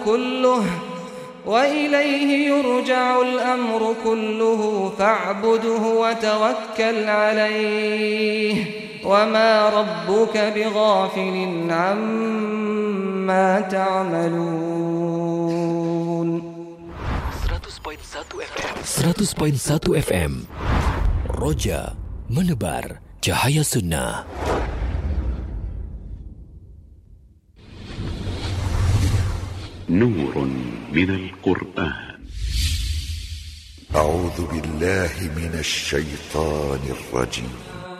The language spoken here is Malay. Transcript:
كله وإليه يرجع الأمر كله فاعبده وتوكل عليه وما ربك بغافل عما تعملون. 100.1 FM Roja menebar cahaya sunnah. نور من القرآن. أعوذ بالله من الشيطان الرجيم.